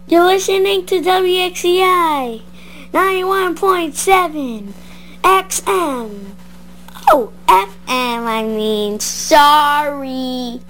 You're listening to WXCI 91.7 XM. Oh, FM, sorry.